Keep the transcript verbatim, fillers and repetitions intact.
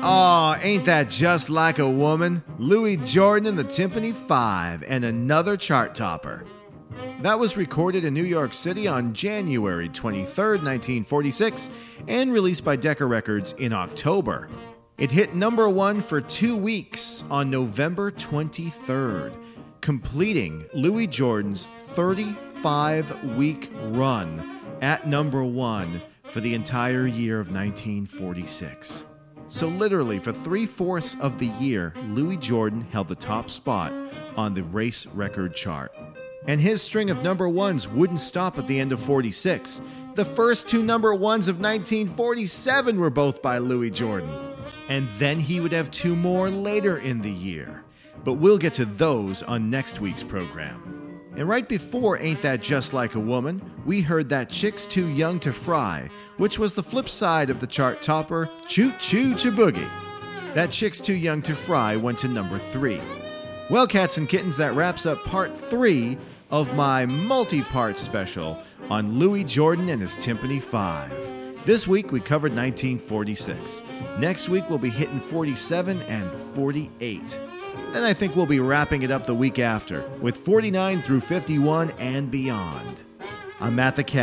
Aw, ain't that just like a woman? Louis Jordan and the Tympany Five, and another chart topper. That was recorded in New York City on January twenty-third, nineteen forty-six, and released by Decca Records in October. It hit number one for two weeks on November twenty-third, completing Louis Jordan's thirty-five-week run at number one for the entire year of nineteen forty-six. So literally, for three-fourths of the year, Louis Jordan held the top spot on the race record chart. And his string of number ones wouldn't stop at the end of forty-six. The first two number ones of nineteen forty-seven were both by Louis Jordan. And then he would have two more later in the year. But we'll get to those on next week's program. And right before Ain't That Just Like a Woman, we heard That Chick's Too Young to Fry, which was the flip side of the chart topper, Choo Choo to Boogie. That Chick's Too Young to Fry went to number three. Well, cats and kittens, that wraps up part three of my multi-part special on Louis Jordan and his Tympany Five. This week we covered nineteen forty-six. Next week we'll be hitting forty-seven and forty-eight. Then I think we'll be wrapping it up the week after with forty-nine through fifty-one and beyond. I'm Matt the Cat.